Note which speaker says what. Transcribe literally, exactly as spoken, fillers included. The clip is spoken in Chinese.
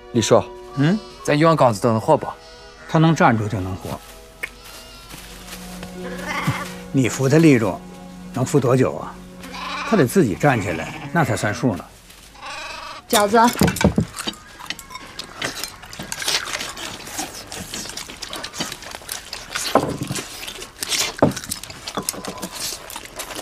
Speaker 1: 李叔，
Speaker 2: 嗯，
Speaker 1: 咱鱼王刚子等能活不？
Speaker 2: 他能站住就能活。你扶他立住，能扶多久啊？他得自己站起来，那才算数呢。
Speaker 3: 饺子，